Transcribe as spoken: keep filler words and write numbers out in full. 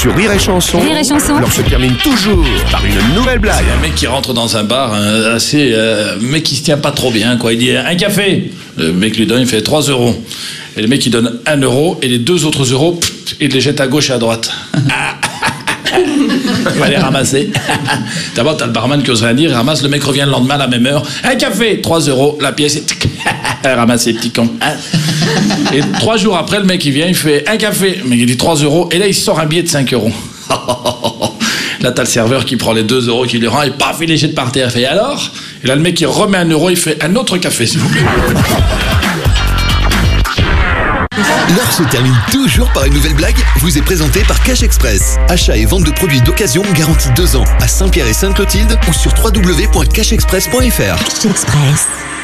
Sur Rire et Chanson, Rire et Chanson. l'heure se termine toujours par une nouvelle blague. Un mec qui rentre dans un bar, un, assez, euh, mec qui se tient pas trop bien, quoi. Il dit un café. Le mec lui donne, il fait trois euros. Et le mec il donne un euro et les deux autres euros, pff, il les jette à gauche et à droite. Il va les ramasser. D'abord t'as le barman qui ose rien dire, il ramasse, le mec revient le lendemain à la même heure. Un café, trois euros, la pièce est ramassé, petit con. Et trois jours après, le mec il vient, il fait un café, mais il dit trois euros, et là il sort un billet de cinq euros. Là t'as le serveur qui prend les deux euros, qui les rend, et paf, il les jette par terre. Il fait alors? Et là le mec il remet un euro, il fait un autre café, s'il vous plaît. L'heure se termine toujours par une nouvelle blague, vous est présentée par Cash Express. Achat et vente de produits d'occasion garantis deux ans à Saint-Pierre et Sainte-Clotilde ou sur w w w point cash express point f r. Cash Express.